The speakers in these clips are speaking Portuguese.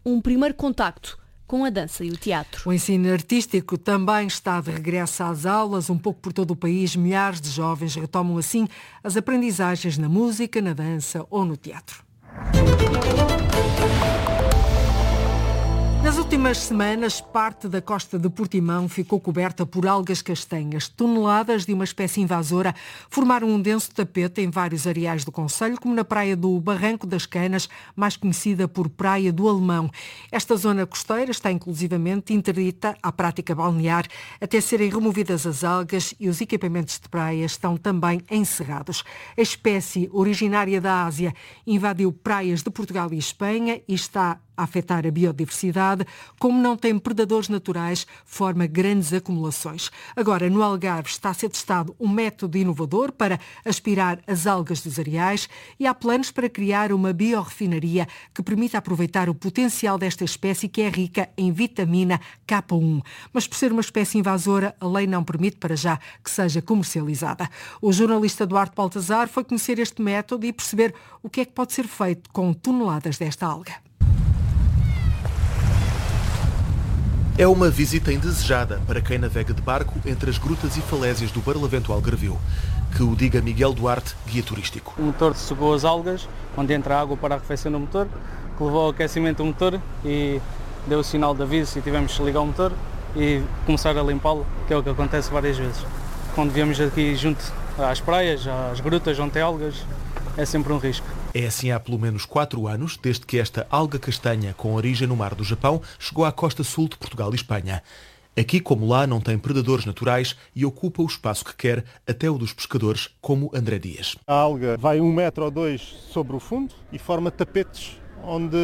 um primeiro contacto com a dança e o teatro. O ensino artístico também está de regresso às aulas. Um pouco por todo o país, milhares de jovens retomam assim as aprendizagens na música, na dança ou no teatro. Nas últimas semanas, parte da costa de Portimão ficou coberta por algas castanhas. Toneladas de uma espécie invasora formaram um denso tapete em vários areais do concelho, como na praia do Barranco das Canas, mais conhecida por Praia do Alemão. Esta zona costeira está inclusivamente interdita à prática balnear, até serem removidas as algas, e os equipamentos de praia estão também encerrados. A espécie originária da Ásia invadiu praias de Portugal e Espanha e está a afetar a biodiversidade. Como não tem predadores naturais, forma grandes acumulações. Agora, no Algarve, está a ser testado um método inovador para aspirar as algas dos areais e há planos para criar uma biorefinaria que permita aproveitar o potencial desta espécie, que é rica em vitamina K1. Mas por ser uma espécie invasora, a lei não permite para já que seja comercializada. O jornalista Duarte Baltazar foi conhecer este método e perceber o que é que pode ser feito com toneladas desta alga. É uma visita indesejada para quem navega de barco entre as grutas e falésias do Barlavento Algarvio. Que o diga Miguel Duarte, guia turístico. O motor sugou as algas, onde entra água para arrefecer no motor, que levou ao aquecimento do motor e deu o sinal de aviso e tivemos que ligar o motor e começar a limpá-lo, que é o que acontece várias vezes. Quando viemos aqui junto às praias, às grutas onde tem algas, é sempre um risco. É assim há pelo menos 4 anos, desde que esta alga castanha, com origem no mar do Japão, chegou à costa sul de Portugal e Espanha. Aqui, como lá, não tem predadores naturais e ocupa o espaço que quer, até o dos pescadores, como André Dias. A alga vai 1 metro ou 2 sobre o fundo e forma tapetes onde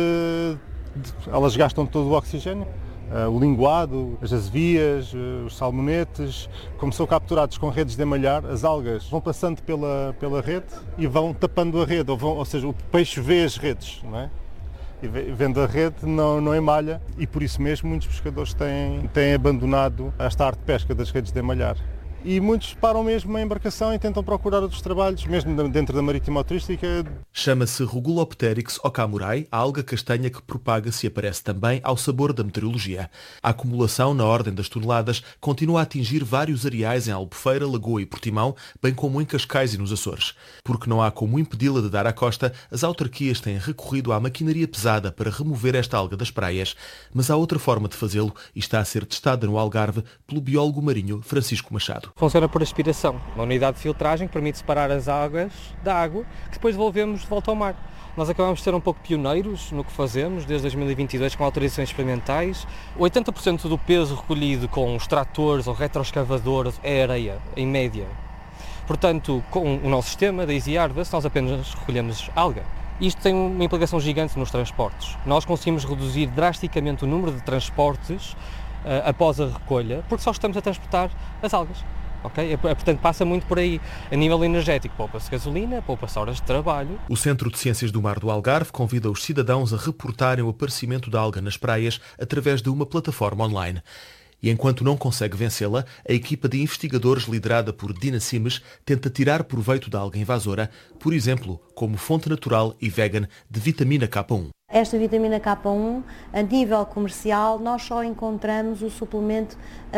elas gastam todo o oxigênio. O linguado, as azevias, os salmonetes, como são capturados com redes de emalhar, as algas vão passando pela rede e vão tapando a rede, ou seja, o peixe vê as redes, não é? E vendo a rede não emalha e por isso mesmo muitos pescadores têm abandonado esta arte de pesca das redes de emalhar. E muitos param mesmo a embarcação e tentam procurar outros trabalhos, mesmo dentro da marítima turística. Chama-se Rugulopteryx ocamurai, a alga castanha que propaga-se e aparece também ao sabor da meteorologia. A acumulação, na ordem das toneladas, continua a atingir vários areais em Albufeira, Lagoa e Portimão, bem como em Cascais e nos Açores. Porque não há como impedi-la de dar à costa, as autarquias têm recorrido à maquinaria pesada para remover esta alga das praias. Mas há outra forma de fazê-lo e está a ser testada no Algarve pelo biólogo marinho Francisco Machado. Funciona por aspiração, uma unidade de filtragem que permite separar as algas da água, que depois devolvemos de volta ao mar. Nós acabamos de ser um pouco pioneiros no que fazemos, desde 2022, com autorizações experimentais. 80% do peso recolhido com os tratores ou retroescavadores é areia, em média. Portanto, com o nosso sistema da Easy Harvest, nós apenas recolhemos alga. Isto tem uma implicação gigante nos transportes. Nós conseguimos reduzir drasticamente o número de transportes após a recolha, porque só estamos a transportar as algas. Okay? Portanto, passa muito por aí. A nível energético, poupa-se gasolina, poupa-se horas de trabalho. O Centro de Ciências do Mar do Algarve convida os cidadãos a reportarem o aparecimento da alga nas praias através de uma plataforma online. E enquanto não consegue vencê-la, a equipa de investigadores liderada por Dina Simes tenta tirar proveito da alga invasora, por exemplo, como fonte natural e vegan de vitamina K1. Esta vitamina K1, a nível comercial, nós só encontramos o suplemento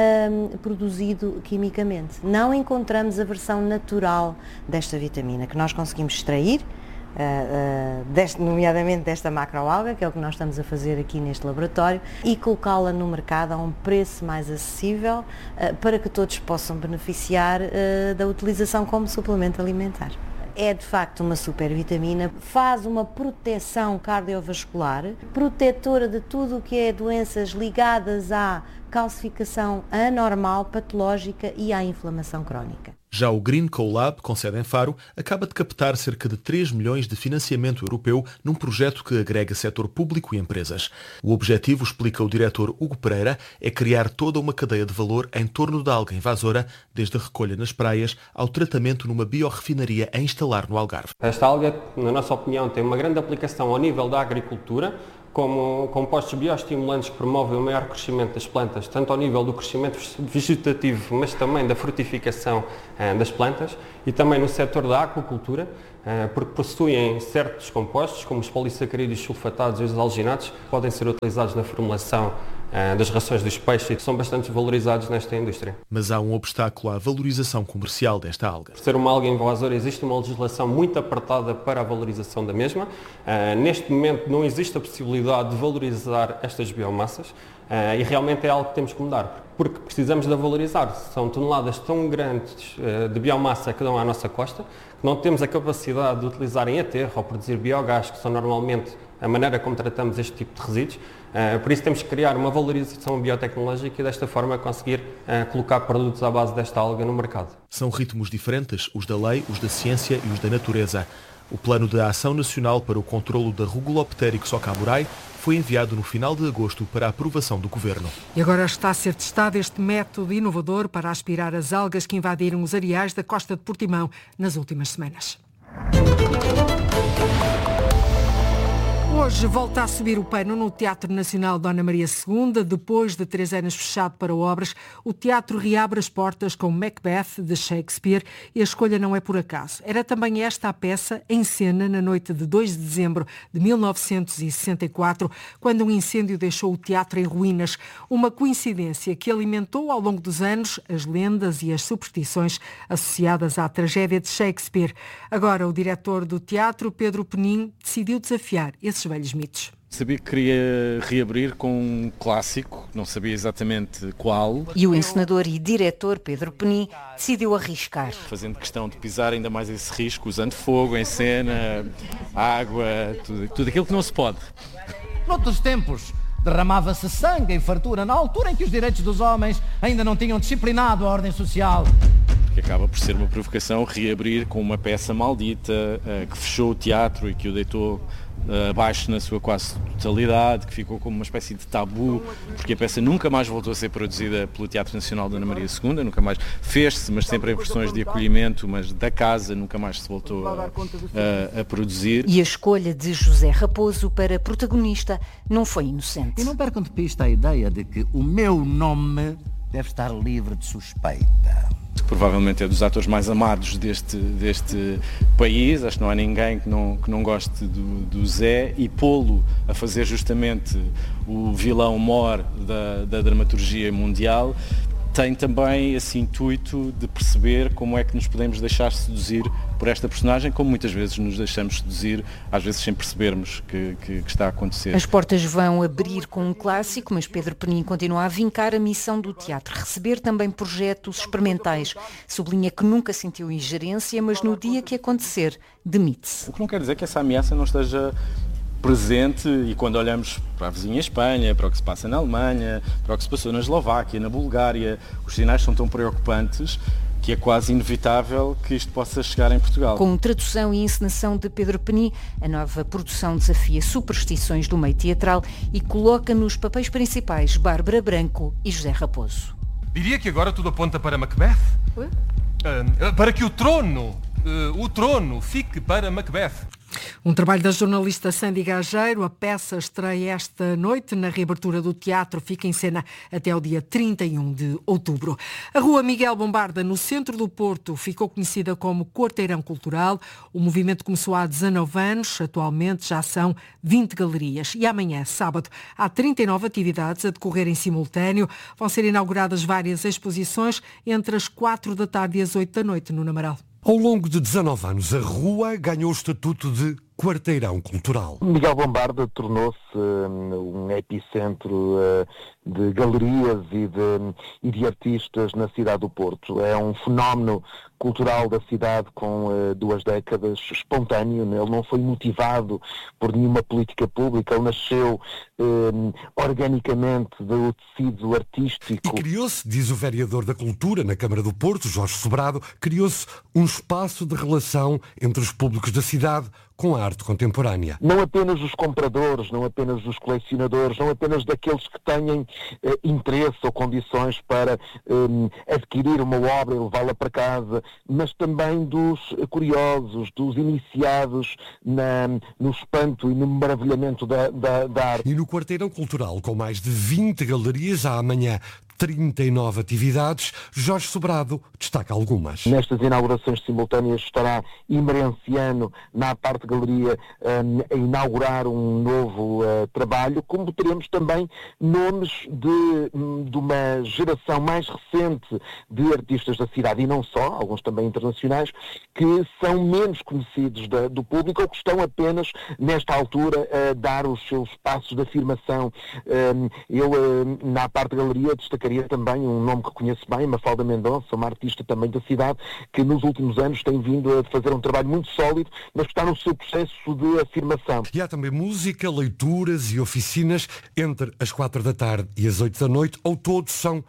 produzido quimicamente. Não encontramos a versão natural desta vitamina, que nós conseguimos extrair, nomeadamente desta macroalga, que é o que nós estamos a fazer aqui neste laboratório, e colocá-la no mercado a um preço mais acessível para que todos possam beneficiar da utilização como suplemento alimentar. É de facto uma supervitamina, faz uma proteção cardiovascular, protetora de tudo o que é doenças ligadas à calcificação anormal, patológica e à inflamação crónica. Já o Green CoLab, com sede em Faro, acaba de captar cerca de 3 milhões de financiamento europeu num projeto que agrega setor público e empresas. O objetivo, explica o diretor Hugo Pereira, é criar toda uma cadeia de valor em torno da alga invasora, desde a recolha nas praias ao tratamento numa biorefinaria a instalar no Algarve. Esta alga, na nossa opinião, tem uma grande aplicação ao nível da agricultura, como compostos bioestimulantes que promovem o maior crescimento das plantas, tanto ao nível do crescimento vegetativo, mas também da frutificação das plantas, e também no setor da aquacultura, porque possuem certos compostos, como os polissacarídeos sulfatados e os alginatos, que podem ser utilizados na formulação das rações dos peixes e que são bastante valorizados nesta indústria. Mas há um obstáculo à valorização comercial desta alga. Por ser uma alga invasora, existe uma legislação muito apertada para a valorização da mesma. Neste momento não existe a possibilidade de valorizar estas biomassas e realmente é algo que temos que mudar, porque precisamos de a valorizar. São toneladas tão grandes de biomassa que dão à nossa costa que não temos a capacidade de utilizar em aterro ou produzir biogás, que são normalmente a maneira como tratamos este tipo de resíduos. Por isso temos que criar uma valorização biotecnológica e desta forma conseguir colocar produtos à base desta alga no mercado. São ritmos diferentes, os da lei, os da ciência e os da natureza. O Plano de Ação Nacional para o Controlo da Rugulopteryx ocamurai foi enviado no final de agosto para a aprovação do Governo. E agora está a ser testado este método inovador para aspirar as algas que invadiram os areais da costa de Portimão nas últimas semanas. Hoje volta a subir o pano no Teatro Nacional Dona Maria II. Depois de 3 anos fechado para obras, o teatro reabre as portas com Macbeth, de Shakespeare, e a escolha não é por acaso. Era também esta a peça em cena na noite de 2 de dezembro de 1964, quando um incêndio deixou o teatro em ruínas. Uma coincidência que alimentou ao longo dos anos as lendas e as superstições associadas à tragédia de Shakespeare. Agora, o diretor do teatro, Pedro Penin, decidiu desafiar esses velhos mitos. Sabia que queria reabrir com um clássico, não sabia exatamente qual. E o encenador e diretor Pedro Penin decidiu arriscar. Fazendo questão de pisar ainda mais esse risco, usando fogo em cena, água, tudo aquilo que não se pode. Noutros tempos, derramava-se sangue em fartura, na altura em que os direitos dos homens ainda não tinham disciplinado a ordem social. Que acaba por ser uma provocação reabrir com uma peça maldita que fechou o teatro e que o deitou abaixo na sua quase totalidade, que ficou como uma espécie de tabu, porque a peça nunca mais voltou a ser produzida pelo Teatro Nacional Dona Maria II, nunca mais fez-se, mas sempre em versões de acolhimento, mas da casa nunca mais se voltou a produzir. E a escolha de José Raposo para protagonista não foi inocente. E não percam de pista a ideia de que o meu nome deve estar livre de suspeita. Provavelmente é dos atores mais amados deste país, acho que não há ninguém que não goste do Zé, e pô-lo a fazer justamente o vilão mor da dramaturgia mundial tem também esse intuito de perceber como é que nos podemos deixar seduzir por esta personagem, como muitas vezes nos deixamos seduzir, às vezes sem percebermos que está a acontecer. As portas vão abrir com um clássico, mas Pedro Penin continua a vincar a missão do teatro, receber também projetos experimentais. Sublinha que nunca sentiu ingerência, mas no dia que acontecer, demite-se. O que não quer dizer que essa ameaça não esteja presente, e quando olhamos para a vizinha Espanha, para o que se passa na Alemanha, para o que se passou na Eslováquia, na Bulgária, os sinais são tão preocupantes que é quase inevitável que isto possa chegar em Portugal. Com tradução e encenação de Pedro Penin, a nova produção desafia superstições do meio teatral e coloca nos papéis principais Bárbara Branco e José Raposo. Diria que agora tudo aponta para Macbeth. Para que o trono fique para Macbeth. Um trabalho da jornalista Sandy Gageiro. A peça estreia esta noite na reabertura do teatro. Fica em cena até o dia 31 de outubro. A Rua Miguel Bombarda, no centro do Porto, ficou conhecida como Quarteirão Cultural. O movimento começou há 19 anos. Atualmente já são 20 galerias. E amanhã, sábado, há 39 atividades a decorrer em simultâneo. Vão ser inauguradas várias exposições entre as 4 da tarde e as 8 da noite no Namaral. Ao longo de 19 anos, a rua ganhou o estatuto de Quarteirão Cultural. Miguel Bombarda tornou-se um epicentro de galerias e de artistas na cidade do Porto. É um fenómeno cultural da cidade com 2 décadas, espontâneo. Ele não foi motivado por nenhuma política pública, ele nasceu organicamente do tecido artístico. E criou-se, diz o vereador da Cultura na Câmara do Porto, Jorge Sobrado, criou-se um espaço de relação entre os públicos da cidade com a arte contemporânea. Não apenas os compradores, não apenas os colecionadores, não apenas daqueles que tenham interesse ou condições para adquirir uma obra e levá-la para casa, mas também dos curiosos, dos iniciados no espanto e no maravilhamento da arte. E no Quarteirão Cultural, com mais de 20 galerias, há amanhã 39 atividades. Jorge Sobrado destaca algumas. Nestas inaugurações simultâneas estará Imerenciano na parte galeria a inaugurar um novo trabalho, como teremos também nomes de uma geração mais recente de artistas da cidade, e não só, alguns também internacionais, que são menos conhecidos do público ou que estão apenas, nesta altura, a dar os seus passos de afirmação. Eu, na parte galeria, destacaria também um nome que conheço bem, Mafalda Mendonça, uma artista também da cidade, que nos últimos anos tem vindo a fazer um trabalho muito sólido, mas que está no seu processo de afirmação. E há também música, leituras e oficinas entre as 4 da tarde e as 8 da noite. Ao todo são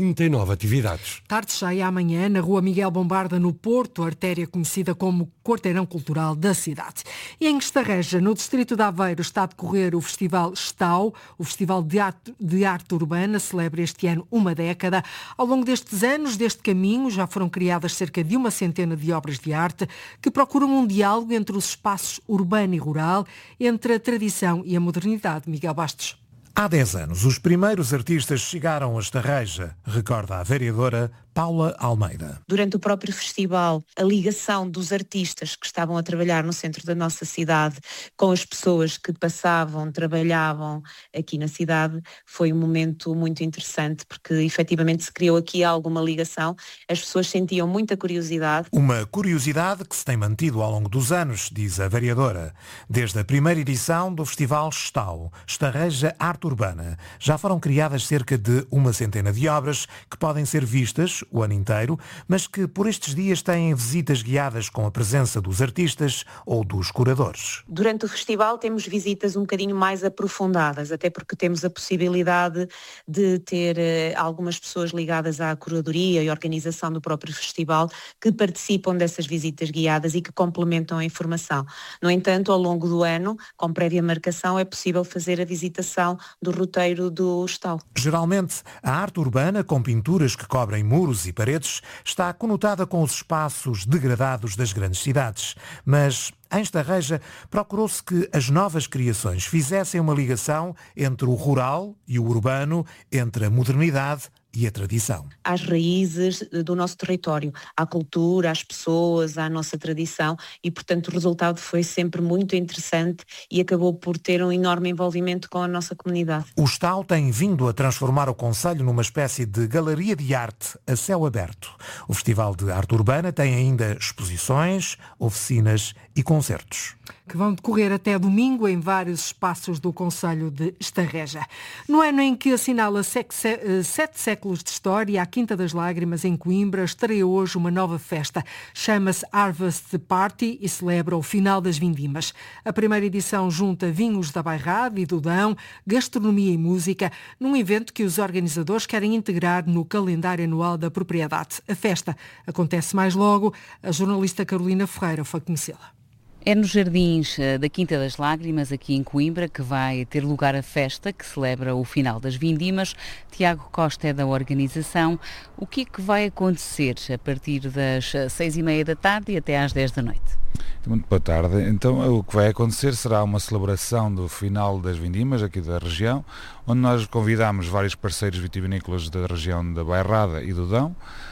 39 atividades. Tarde cheia amanhã na Rua Miguel Bombarda, no Porto, artéria conhecida como Quarteirão Cultural da cidade. E em Estarreja, no distrito de Aveiro, está a decorrer o Festival Stau, o Festival de Arte Urbana, celebra este ano uma década. Ao longo destes anos, deste caminho, já foram criadas cerca de 100 de obras de arte que procuram um diálogo entre os espaços urbano e rural, entre a tradição e a modernidade. Miguel Bastos. Há 10 anos, os primeiros artistas chegaram a Estarreja, recorda a vereadora Paula Almeida. Durante o próprio festival, a ligação dos artistas que estavam a trabalhar no centro da nossa cidade com as pessoas que passavam, trabalhavam aqui na cidade, foi um momento muito interessante, porque efetivamente se criou aqui alguma ligação, as pessoas sentiam muita curiosidade. Uma curiosidade que se tem mantido ao longo dos anos, diz a vereadora. Desde a primeira edição do Festival Stau, Estarreja Arte Urbana, já foram criadas cerca de 100 de obras que podem ser vistas o ano inteiro, mas que por estes dias têm visitas guiadas com a presença dos artistas ou dos curadores. Durante o festival temos visitas um bocadinho mais aprofundadas, até porque temos a possibilidade de ter algumas pessoas ligadas à curadoria e organização do próprio festival que participam dessas visitas guiadas e que complementam a informação. No entanto, ao longo do ano, com prévia marcação, é possível fazer a visitação do roteiro do Stau. Geralmente, a arte urbana, com pinturas que cobrem muros e paredes, está conotada com os espaços degradados das grandes cidades. Mas em Estarreja procurou-se que as novas criações fizessem uma ligação entre o rural e o urbano, entre a modernidade e a tradição. Às raízes do nosso território, à cultura, às pessoas, à nossa tradição, e portanto o resultado foi sempre muito interessante e acabou por ter um enorme envolvimento com a nossa comunidade. O Stau tem vindo a transformar o concelho numa espécie de galeria de arte a céu aberto. O Festival de Arte Urbana tem ainda exposições, oficinas e concertos. Que vão decorrer até domingo em vários espaços do concelho de Estarreja. No ano em que assinala 7 séculos de história, a Quinta das Lágrimas, em Coimbra, estreia hoje uma nova festa. Chama-se Harvest Party e celebra o final das vindimas. A primeira edição junta vinhos da Bairrada e do Dão, gastronomia e música, num evento que os organizadores querem integrar no calendário anual da propriedade. A festa acontece mais logo. A jornalista Carolina Ferreira foi conhecê-la. É nos Jardins da Quinta das Lágrimas, aqui em Coimbra, que vai ter lugar a festa que celebra o final das vindimas. Tiago Costa é da organização. O que é que vai acontecer a partir das 6h30 da tarde e até às 10 da noite? Muito boa tarde. Então, o que vai acontecer será uma celebração do final das vindimas aqui da região, onde nós convidamos vários parceiros vitivinícolas da região da Bairrada e do Dão.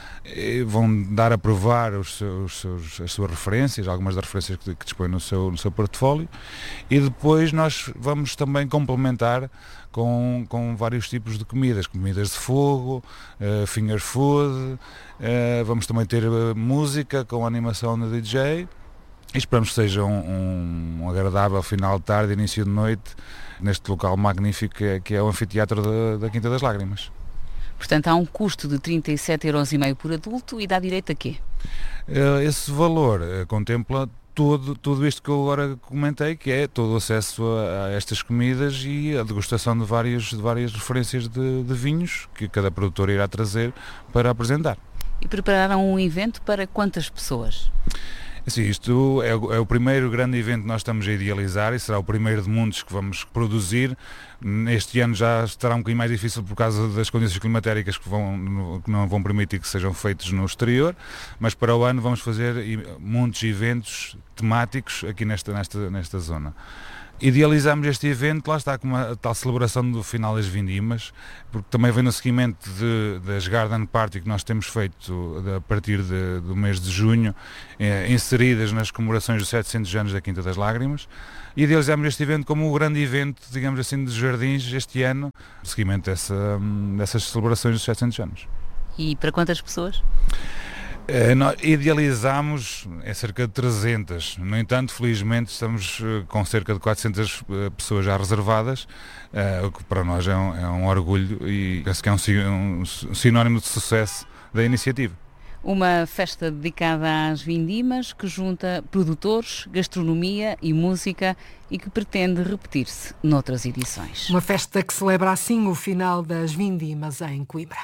Vão dar a provar as suas referências, algumas das referências que dispõem no seu portfólio, e depois nós vamos também complementar com vários tipos de comidas de fogo, finger food, vamos também ter música com animação de DJ, e esperamos que seja um agradável final de tarde, início de noite, neste local magnífico que é o anfiteatro da Quinta das Lágrimas. Portanto, há um custo de 37,5€ por adulto e dá direito a quê? Esse valor contempla tudo isto que eu agora comentei, que é todo o acesso a estas comidas e a degustação de várias referências de vinhos que cada produtor irá trazer para apresentar. E prepararam um evento para quantas pessoas? Assim, isto é o primeiro grande evento que nós estamos a idealizar e será o primeiro de muitos que vamos produzir. Este ano já estará um bocadinho mais difícil por causa das condições climatéricas que não vão permitir que sejam feitos no exterior, mas para o ano vamos fazer muitos eventos temáticos aqui nesta zona. Idealizamos este evento, lá está, com uma tal celebração do final das vindimas, porque também vem no seguimento das Garden Party que nós temos feito a partir do mês de junho, inseridas nas comemorações dos 700 anos da Quinta das Lágrimas. E idealizamos este evento como o grande evento, digamos assim, dos jardins este ano, no seguimento dessas celebrações dos 700 anos. E para quantas pessoas? Nós idealizamos cerca de 300, no entanto, felizmente estamos com cerca de 400 pessoas já reservadas, o que para nós é um orgulho e penso que é um sinónimo de sucesso da iniciativa. Uma festa dedicada às vindimas que junta produtores, gastronomia e música e que pretende repetir-se noutras edições. Uma festa que celebra assim o final das vindimas em Coimbra.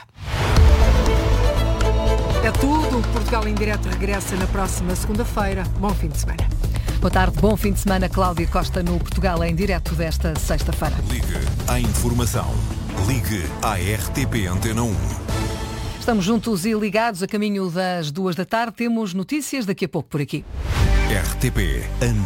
É tudo. Portugal em Direto regressa na próxima segunda-feira. Bom fim de semana. Boa tarde, bom fim de semana. Cláudia Costa no Portugal em Direto desta sexta-feira. Ligue à informação. Ligue à RTP Antena 1. Estamos juntos e ligados a caminho das 2 da tarde. Temos notícias daqui a pouco por aqui. RTP